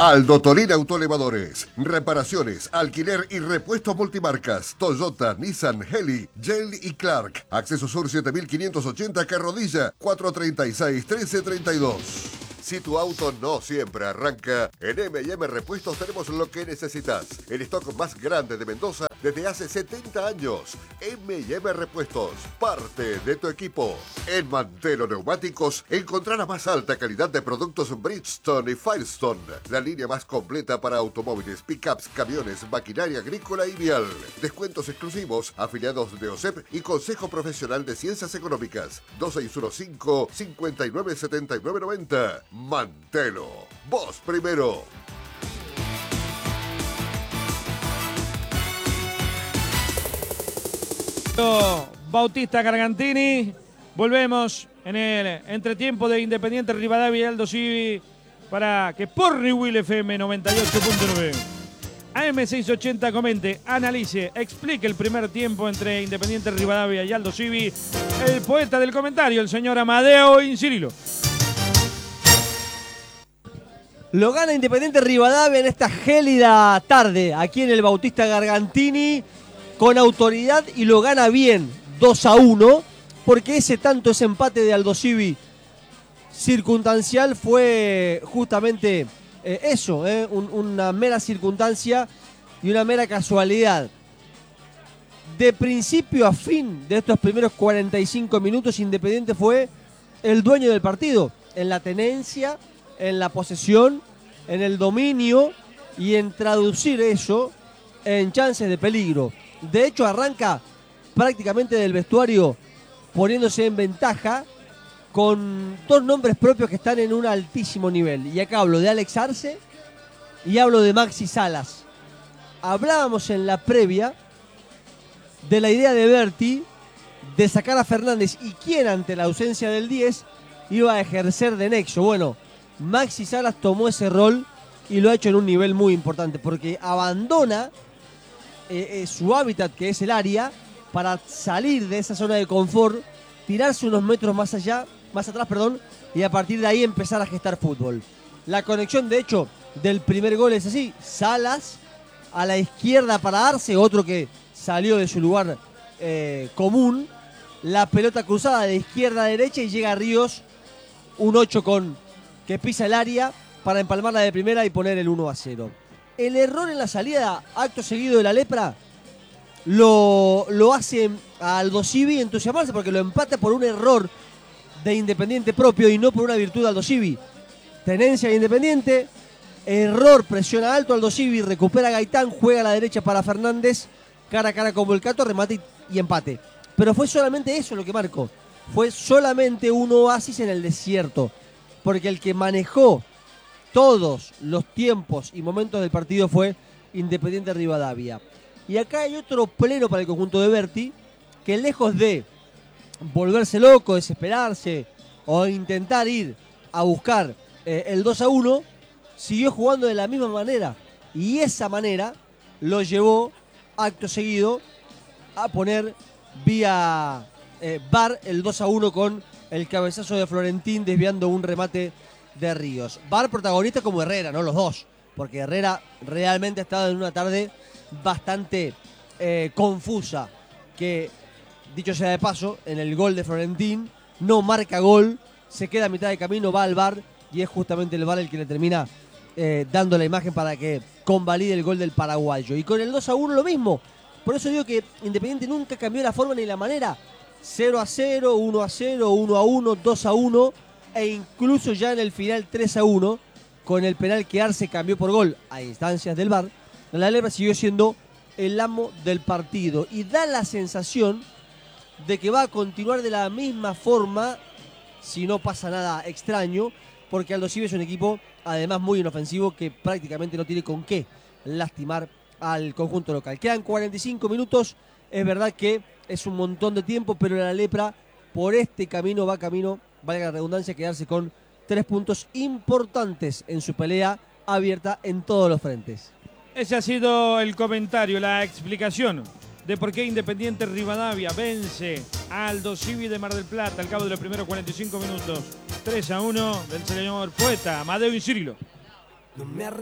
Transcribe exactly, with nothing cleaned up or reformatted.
Aldo Tolina Autoelevadores. Reparaciones, alquiler y repuestos multimarcas. Toyota, Nissan, Heli, Yale y Clark. Acceso Sur siete mil quinientos ochenta, Carrodilla, cuatro treinta y seis, trece treinta y dos. Si tu auto no siempre arranca, en eme y eme Repuestos tenemos lo que necesitas. El stock más grande de Mendoza desde hace setenta años. eme y eme Repuestos, parte de tu equipo. En Mantelo Neumáticos encontrarás la más alta calidad de productos Bridgestone y Firestone. La línea más completa para automóviles, pickups, camiones, maquinaria agrícola y vial. Descuentos exclusivos, afiliados de O S E P y Consejo Profesional de Ciencias Económicas. dos seis uno cinco, cinco nueve siete nueve nueve cero. Mantelo, vos primero. Bautista Gargantini. Volvemos en el entretiempo de Independiente Rivadavia y Aldo Civi para que por Newell F M noventa y ocho punto nueve A M seiscientos ochenta comente, analice, explique el primer tiempo entre Independiente Rivadavia y Aldo Civi. El poeta del comentario, el señor Amadeo Incirilo. Lo gana Independiente Rivadavia en esta gélida tarde, aquí en el Bautista Gargantini, con autoridad, y lo gana bien, dos a uno, porque ese tanto, ese empate de Aldo Civi circunstancial fue justamente eh, eso, eh, un, una mera circunstancia y una mera casualidad. De principio a fin de estos primeros cuarenta y cinco minutos, Independiente fue el dueño del partido, en la tenencia, en la posesión, en el dominio y en traducir eso en chances de peligro. De hecho, arranca prácticamente del vestuario poniéndose en ventaja con dos nombres propios que están en un altísimo nivel. Y acá hablo de Alex Arce y hablo de Maxi Salas. Hablábamos en la previa de la idea de Berti de sacar a Fernández y quién ante la ausencia del diez iba a ejercer de nexo. Bueno, Maxi Salas tomó ese rol y lo ha hecho en un nivel muy importante porque abandona eh, eh, su hábitat, que es el área, para salir de esa zona de confort, tirarse unos metros más allá, más atrás, perdón, y a partir de ahí empezar a gestar fútbol. La conexión, de hecho, del primer gol es así: Salas a la izquierda para Arce, otro que salió de su lugar eh, común, la pelota cruzada de izquierda a derecha y llega a Ríos, un ocho con que pisa el área para empalmarla de primera y poner el uno a cero. El error en la salida, acto seguido de la Lepra, lo, lo hace a Aldo Civi entusiasmarse porque lo empata por un error de Independiente propio y no por una virtud de Aldo Civi. Tenencia de Independiente, error, presiona alto Aldo Civi, recupera a Gaitán, juega a la derecha para Fernández, cara a cara con Volcato, remate y, y empate. Pero fue solamente eso lo que marcó. Fue solamente un oasis en el desierto, porque el que manejó todos los tiempos y momentos del partido fue Independiente Rivadavia. Y acá hay otro pleno para el conjunto de Berti, que lejos de volverse loco, desesperarse o intentar ir a buscar eh, el dos a uno, siguió jugando de la misma manera. Y esa manera lo llevó, acto seguido, a poner vía eh, V A R el dos a uno con el cabezazo de Florentín desviando un remate de Ríos. V A R protagonista como Herrera, no los dos, porque Herrera realmente ha estado en una tarde bastante eh, confusa, que, dicho sea de paso, en el gol de Florentín no marca gol, se queda a mitad de camino, va al V A R y es justamente el V A R el que le termina eh, dando la imagen para que convalide el gol del paraguayo. Y con el dos a uno lo mismo, por eso digo que Independiente nunca cambió la forma ni la manera. Cero a cero, uno a cero, uno a uno, dos a uno e incluso ya en el final tres a uno, con el penal que Arce cambió por gol a instancias del V A R, la Lepra siguió siendo el amo del partido y da la sensación de que va a continuar de la misma forma si no pasa nada extraño, porque Aldo Civi es un equipo además muy inofensivo que prácticamente no tiene con qué lastimar al conjunto local. Quedan cuarenta y cinco minutos, es verdad que es un montón de tiempo, pero la Lepra por este camino va camino, valga la redundancia, quedarse con tres puntos importantes en su pelea abierta en todos los frentes. Ese ha sido el comentario, la explicación de por qué Independiente Rivadavia vence a Aldo Civi de Mar del Plata al cabo de los primeros cuarenta y cinco minutos. tres a uno del señor poeta Amadeo Incirilo. No me